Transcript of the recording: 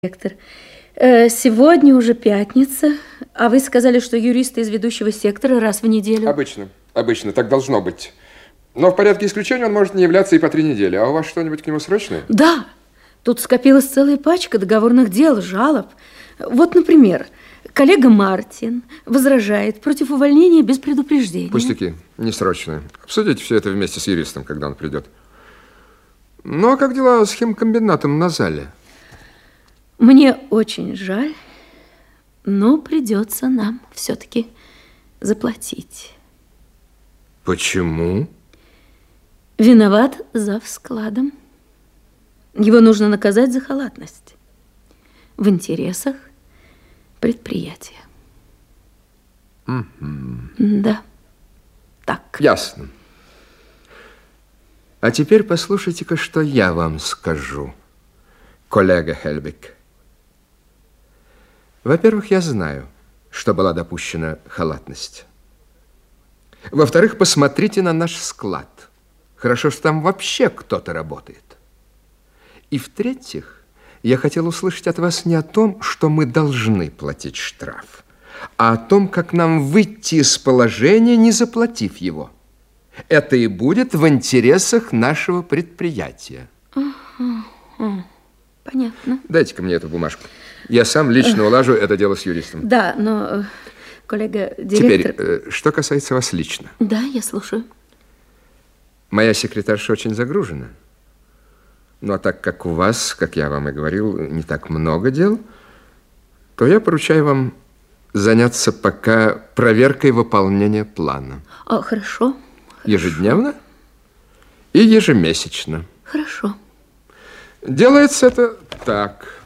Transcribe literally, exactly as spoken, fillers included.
Директор, э, сегодня уже пятница, а вы сказали, что юристы из ведущего сектора раз в неделю. Обычно, обычно, так должно быть. Но в порядке исключения он может не являться и по три недели. А у вас что-нибудь к нему срочное? Да, тут скопилась целая пачка договорных дел, жалоб. Вот, например, коллега Мартин возражает против увольнения без предупреждения. Пустяки, не срочные. Обсудите все это вместе с юристом, когда он придет. Ну, а как дела с химкомбинатом на зале? Мне очень жаль, но придется нам все-таки заплатить. Почему? Виноват зав. Складом. Его нужно наказать за халатность в интересах предприятия. Угу. Да, так. Ясно. А теперь послушайте-ка, что я вам скажу, коллега Хельбик. Во-первых, я знаю, что была допущена халатность. Во-вторых, посмотрите на наш склад. Хорошо, что там вообще кто-то работает. И в-третьих, я хотел услышать от вас не о том, что мы должны платить штраф, а о том, как нам выйти из положения, не заплатив его. Это и будет в интересах нашего предприятия. Угу. Понятно. Дайте-ка мне эту бумажку. Я сам лично улажу это дело с юристом. Да, но, коллега, директор... Теперь, что касается вас лично. Да, я слушаю. Моя секретарша очень загружена. Ну, а так как у вас, как я вам и говорил, не так много дел, то я поручаю вам заняться пока проверкой выполнения плана. А, хорошо. Ежедневно и ежемесячно. Хорошо. Делается это так.